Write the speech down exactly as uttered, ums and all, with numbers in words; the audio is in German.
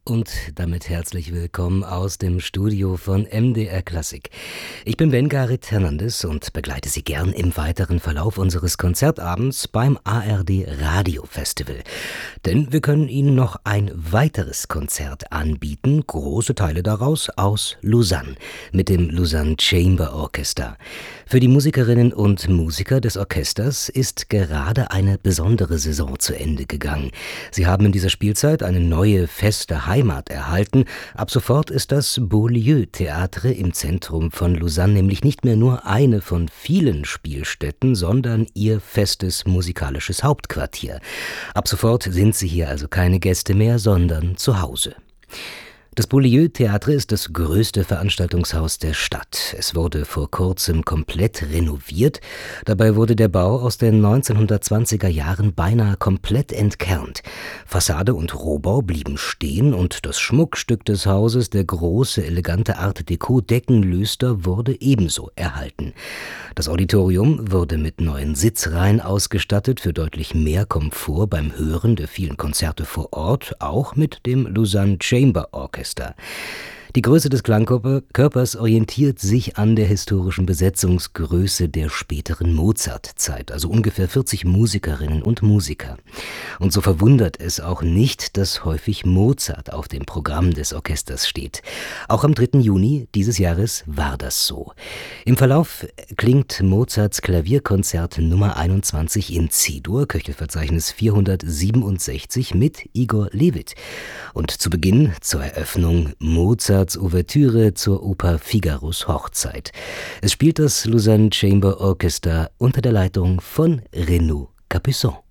Und damit herzlich willkommen aus dem Studio von M D R Klassik. Ich bin Ben-Garit Hernandez und begleite Sie gern im weiteren Verlauf unseres Konzertabends beim A R D Radio Festival. Denn wir können Ihnen noch ein weiteres Konzert anbieten, große Teile daraus aus Lausanne, mit dem Lausanne Chamber Orchestra. Für die Musikerinnen und Musiker des Orchesters ist gerade eine besondere Saison zu Ende gegangen. Sie haben in dieser Spielzeit eine neue feste Heimat erhalten. Ab sofort ist das Beaulieu Theatre im Zentrum von Lausanne nämlich nicht mehr nur eine von vielen Spielstätten, sondern ihr festes musikalisches Hauptquartier. Ab sofort sind Sie hier also keine Gäste mehr, sondern zu Hause. Das Beaulieu Theatre ist das größte Veranstaltungshaus der Stadt. Es wurde vor kurzem komplett renoviert. Dabei wurde der Bau aus den neunzehnhundertzwanziger Jahren beinahe komplett entkernt. Fassade und Rohbau blieben stehen und das Schmuckstück des Hauses, der große, elegante Art-Déco-Deckenlüster, wurde ebenso erhalten. Das Auditorium wurde mit neuen Sitzreihen ausgestattet für deutlich mehr Komfort beim Hören der vielen Konzerte vor Ort, auch mit dem Lausanne Chamber Orchestra. Die Größe des Klangkörpers orientiert sich an der historischen Besetzungsgröße der späteren Mozartzeit, also ungefähr vierzig Musikerinnen und Musiker. Und so verwundert es auch nicht, dass häufig Mozart auf dem Programm des Orchesters steht. Auch am dritten Juni dieses Jahres war das so. Im Verlauf klingt Mozarts Klavierkonzert Nummer einundzwanzig in C-Dur, Köchelverzeichnis vierhundertsiebenundsechzig mit Igor Levit. Und zu Beginn zur Eröffnung Mozart Ouvertüre zur Oper Figaros Hochzeit. Es spielt das Lausanne Chamber Orchestra unter der Leitung von Renaud Capuçon.